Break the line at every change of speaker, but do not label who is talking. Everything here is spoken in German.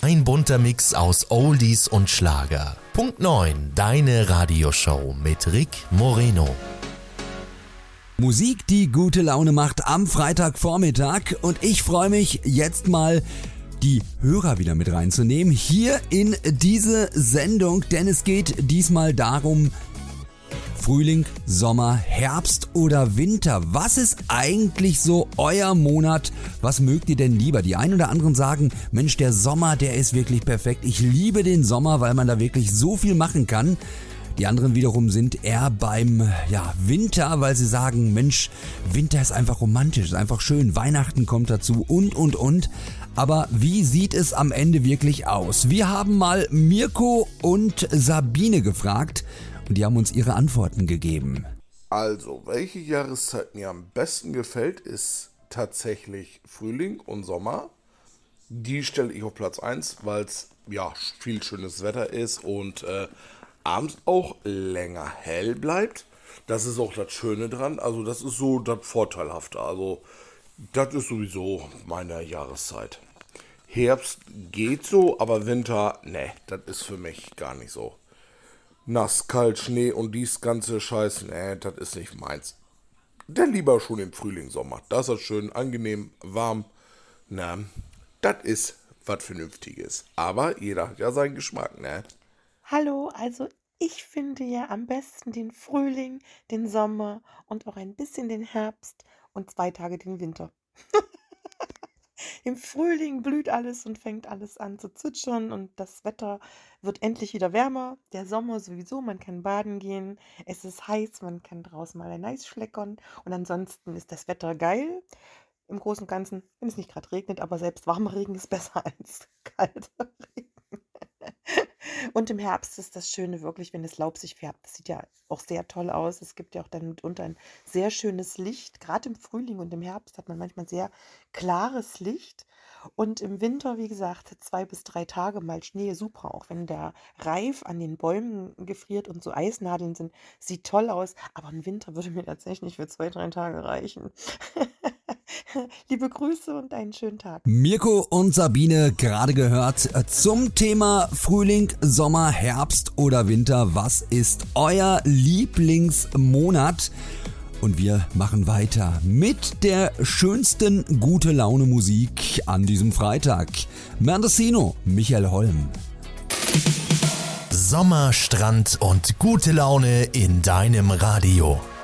Ein bunter Mix aus Oldies und Schlager. Punkt 9, deine Radioshow mit Rick Moreno.
Musik, die gute Laune macht am Freitagvormittag, und ich freue mich jetzt mal, die Hörer wieder mit reinzunehmen hier in diese Sendung, denn es geht diesmal darum: Frühling, Sommer, Herbst oder Winter. Was ist eigentlich so euer Monat? Was mögt ihr denn lieber? Die einen oder anderen sagen, Mensch, der Sommer, der ist wirklich perfekt. Ich liebe den Sommer, weil man da wirklich so viel machen kann. Die anderen wiederum sind eher beim Winter, weil sie sagen, Mensch, Winter ist einfach romantisch, ist einfach schön, Weihnachten kommt dazu und. Aber wie sieht es am Ende wirklich aus? Wir haben mal Mirko und Sabine gefragt und die haben uns ihre Antworten gegeben.
Also, welche Jahreszeit mir am besten gefällt, ist tatsächlich Frühling und Sommer. Die stelle ich auf Platz 1, weil es viel schönes Wetter ist und abends auch länger hell bleibt. Das ist auch das Schöne dran. Also das ist so das Vorteilhafte. Also das ist sowieso meine Jahreszeit. Herbst geht so, aber Winter, ne, das ist für mich gar nicht so. Nass, kalt, Schnee und dies ganze Scheiß, ne, das ist nicht meins. Dann lieber schon im Frühling, Sommer. Das ist schön, angenehm, warm. Na, das ist was Vernünftiges. Aber jeder hat ja seinen Geschmack, ne?
Hallo, also ich finde ja am besten den Frühling, den Sommer und auch ein bisschen den Herbst und 2 Tage den Winter. Im Frühling blüht alles und fängt alles an zu zwitschern und das Wetter wird endlich wieder wärmer. Der Sommer sowieso, man kann baden gehen, es ist heiß, man kann draußen mal ein Eis schleckern und ansonsten ist das Wetter geil. Im Großen und Ganzen, wenn es nicht gerade regnet, aber selbst warmer Regen ist besser als kalter Regen. Und im Herbst ist das Schöne wirklich, wenn das Laub sich färbt. Das sieht ja auch sehr toll aus. Es gibt ja auch dann mitunter ein sehr schönes Licht. Gerade im Frühling und im Herbst hat man manchmal sehr klares Licht. Und im Winter, wie gesagt, 2 bis 3 Tage mal Schnee, super. Auch wenn der Reif an den Bäumen gefriert und so Eisnadeln sind, sieht toll aus. Aber im Winter würde mir tatsächlich für 2, 3 Tage reichen. Liebe Grüße und einen schönen Tag.
Mirko und Sabine gerade gehört zum Thema Frühling, Sommer, Herbst oder Winter. Was ist euer Lieblingsmonat? Und wir machen weiter mit der schönsten Gute-Laune-Musik an diesem Freitag. Mendocino, Michael Holm.
Sommer, Strand und gute Laune in deinem Radio.